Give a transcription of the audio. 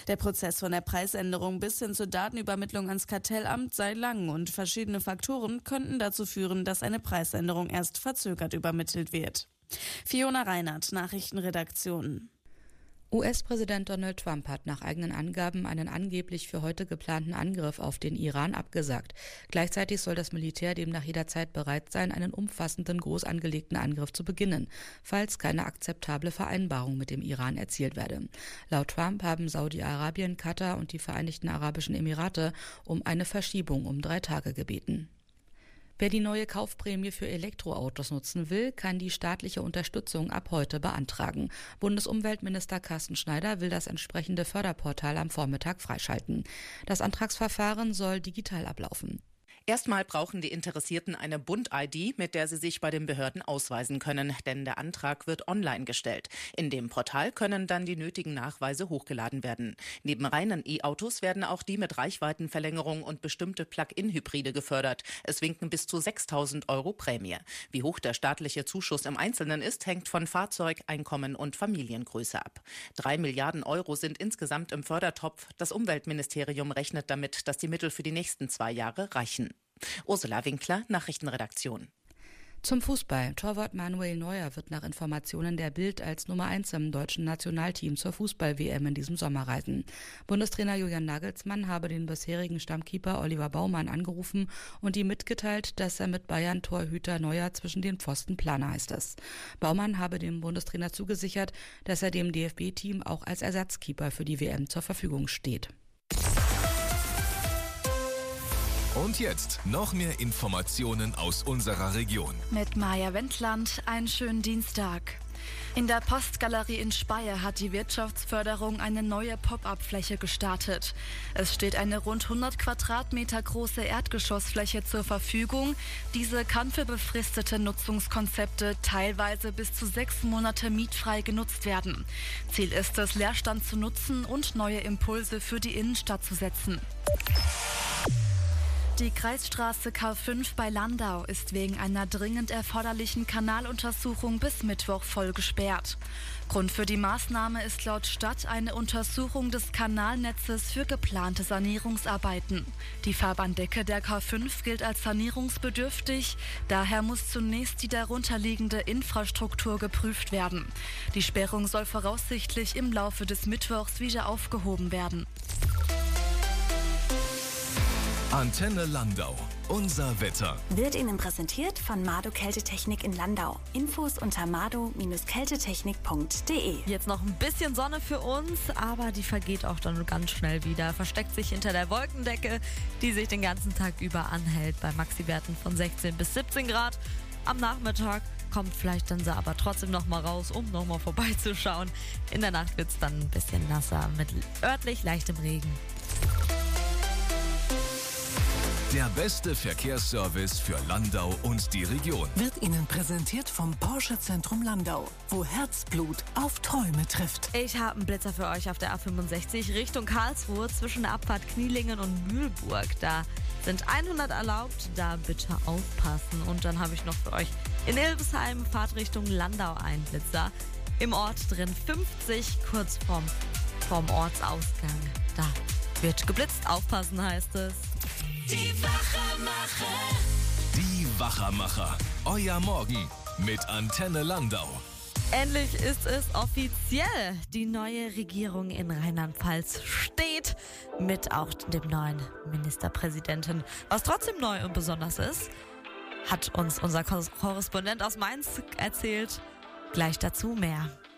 Der Prozess von der Preisänderung bis hin zur Datenübermittlung ans Kartellamt sei lang und verschiedene Faktoren könnten dazu führen, dass eine Preisänderung erst verzögert übermittelt wird. Fiona Reinhardt, Nachrichtenredaktion. US-Präsident Donald Trump hat nach eigenen Angaben einen angeblich für heute geplanten Angriff auf den Iran abgesagt. Gleichzeitig soll das Militär demnach jederzeit bereit sein, einen umfassenden, groß angelegten Angriff zu beginnen, falls keine akzeptable Vereinbarung mit dem Iran erzielt werde. Laut Trump haben Saudi-Arabien, Katar und die Vereinigten Arabischen Emirate um eine Verschiebung um 3 Tage gebeten. Wer die neue Kaufprämie für Elektroautos nutzen will, kann die staatliche Unterstützung ab heute beantragen. Bundesumweltminister Carsten Schneider will das entsprechende Förderportal am Vormittag freischalten. Das Antragsverfahren soll digital ablaufen. Erstmal brauchen die Interessierten eine Bund-ID, mit der sie sich bei den Behörden ausweisen können, denn der Antrag wird online gestellt. In dem Portal können dann die nötigen Nachweise hochgeladen werden. Neben reinen E-Autos werden auch die mit Reichweitenverlängerung und bestimmte Plug-in-Hybride gefördert. Es winken bis zu 6.000 € Prämie. Wie hoch der staatliche Zuschuss im Einzelnen ist, hängt von Fahrzeug, Einkommen und Familiengröße ab. 3 Milliarden € sind insgesamt im Fördertopf. Das Umweltministerium rechnet damit, dass die Mittel für die nächsten 2 Jahre reichen. Ursula Winkler, Nachrichtenredaktion. Zum Fußball. Torwart Manuel Neuer wird nach Informationen der Bild als Nummer 1 im deutschen Nationalteam zur Fußball-WM in diesem Sommer reisen. Bundestrainer Julian Nagelsmann habe den bisherigen Stammkeeper Oliver Baumann angerufen und ihm mitgeteilt, dass er mit Bayern-Torhüter Neuer zwischen den Pfosten plane, heißt es. Baumann habe dem Bundestrainer zugesichert, dass er dem DFB-Team auch als Ersatzkeeper für die WM zur Verfügung steht. Und jetzt noch mehr Informationen aus unserer Region. Mit Maja Wendland, einen schönen Dienstag. In der Postgalerie in Speyer hat die Wirtschaftsförderung eine neue Pop-up-Fläche gestartet. Es steht eine rund 100 Quadratmeter große Erdgeschossfläche zur Verfügung. Diese kann für befristete Nutzungskonzepte teilweise bis zu 6 Monate mietfrei genutzt werden. Ziel ist es, Leerstand zu nutzen und neue Impulse für die Innenstadt zu setzen. Die Kreisstraße K5 bei Landau ist wegen einer dringend erforderlichen Kanaluntersuchung bis Mittwoch voll gesperrt. Grund für die Maßnahme ist laut Stadt eine Untersuchung des Kanalnetzes für geplante Sanierungsarbeiten. Die Fahrbahndecke der K5 gilt als sanierungsbedürftig, daher muss zunächst die darunterliegende Infrastruktur geprüft werden. Die Sperrung soll voraussichtlich im Laufe des Mittwochs wieder aufgehoben werden. Antenne Landau. Unser Wetter. Wird Ihnen präsentiert von Mado Kältetechnik in Landau. Infos unter mado-kältetechnik.de. Jetzt noch ein bisschen Sonne für uns, aber die vergeht auch dann ganz schnell wieder. Versteckt sich hinter der Wolkendecke, die sich den ganzen Tag über anhält, bei Maxiwerten von 16 bis 17 Grad. Am Nachmittag kommt vielleicht dann sie aber trotzdem noch mal raus, um noch mal vorbeizuschauen. In der Nacht wird es dann ein bisschen nasser mit örtlich leichtem Regen. Der beste Verkehrsservice für Landau und die Region. Wird Ihnen präsentiert vom Porsche Zentrum Landau, wo Herzblut auf Träume trifft. Ich habe einen Blitzer für euch auf der A65 Richtung Karlsruhe zwischen der Abfahrt Knielingen und Mühlburg. Da sind 100 erlaubt, da bitte aufpassen. Und dann habe ich noch für euch in Ilbesheim Fahrt Richtung Landau einen Blitzer. Im Ort drin 50, kurz vorm Ortsausgang. Da wird geblitzt, aufpassen heißt es. Die Wachermacher. Die Wachermacher. Euer Morgen mit Antenne Landau. Endlich ist es offiziell. Die neue Regierung in Rheinland-Pfalz steht mit auch dem neuen Ministerpräsidenten. Was trotzdem neu und besonders ist, hat uns unser Korrespondent aus Mainz erzählt. Gleich dazu mehr.